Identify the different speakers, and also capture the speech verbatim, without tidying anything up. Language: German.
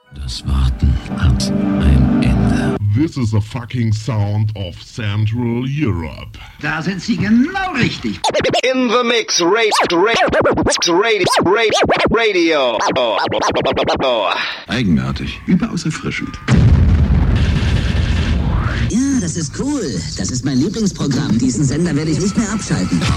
Speaker 1: Das Warten hat ein Ende.
Speaker 2: This is the fucking sound of Central Europe.
Speaker 3: Da sind Sie genau richtig.
Speaker 4: In the mix, radio, radio, radio.
Speaker 1: Eigenartig.
Speaker 3: Überaus erfrischend.
Speaker 5: Ja, das ist cool. Das ist mein Lieblingsprogramm. Diesen Sender werde ich nicht mehr abschalten.